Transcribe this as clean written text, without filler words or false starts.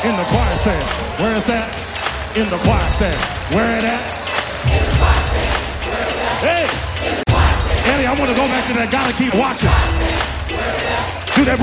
In the choir stand. Where is that? In the choir stand. Where it at? In the choir stand. Where is that? Hey! In the choir stand. Eddie, I want to go back to that. Gotta keep watching. Where is that? Do that.